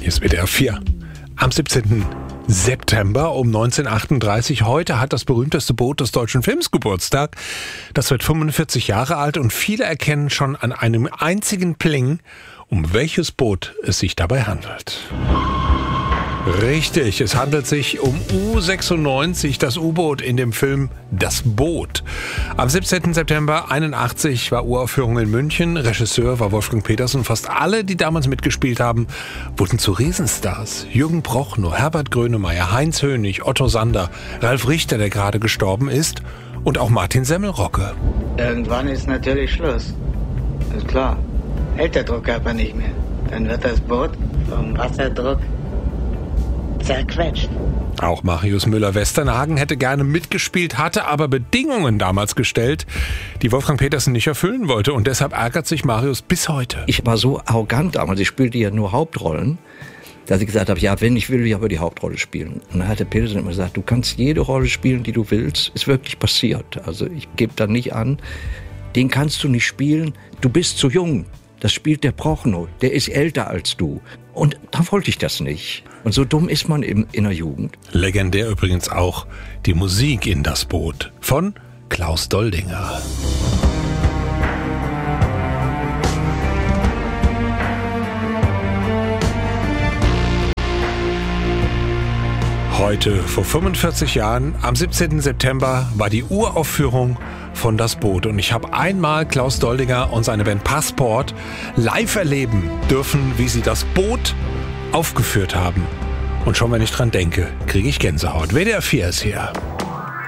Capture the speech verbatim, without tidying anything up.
Hier ist W D R vier. Am siebzehnten September um neunzehnhundertachtunddreißig. Heute hat das berühmteste Boot des deutschen Films Geburtstag. Das wird fünfundvierzig Jahre alt und viele erkennen schon an einem einzigen Pling, um welches Boot es sich dabei handelt. Richtig, es handelt sich um U sechsundneunzig, das U-Boot in dem Film Das Boot. Am siebzehnten September einundachtzig war Uraufführung in München. Regisseur war Wolfgang Petersen. Fast alle, die damals mitgespielt haben, wurden zu Riesenstars. Jürgen Prochnow, Herbert Grönemeyer, Heinz Hönig, Otto Sander, Ralf Richter, der gerade gestorben ist, und auch Martin Semmelrogge. Irgendwann ist natürlich Schluss. Ist klar. Hält der Druck aber nicht mehr. Dann wird das Boot vom Wasserdruck zerquetscht. Auch Marius Müller-Westernhagen hätte gerne mitgespielt, hatte aber Bedingungen damals gestellt, die Wolfgang Petersen nicht erfüllen wollte. Und deshalb ärgert sich Marius bis heute. Ich war so arrogant damals, ich spielte ja nur Hauptrollen, dass ich gesagt habe, ja, wenn ich will, will ich aber die Hauptrolle spielen. Und dann hat der Petersen immer gesagt, du kannst jede Rolle spielen, die du willst. Ist wirklich passiert. Also ich gebe da nicht an, den kannst du nicht spielen, du bist zu jung. Das spielt der Prochnow, der ist älter als du. Und da wollte ich das nicht. Und so dumm ist man in, in der Jugend. Legendär übrigens auch die Musik in Das Boot von Klaus Doldinger. Heute, vor fünfundvierzig Jahren, am siebzehnten September, war die Uraufführung von Das Boot. Und ich habe einmal Klaus Doldinger und seine Band Passport live erleben dürfen, wie sie Das Boot aufgeführt haben. Und schon wenn ich dran denke, kriege ich Gänsehaut. W D R vier ist hier.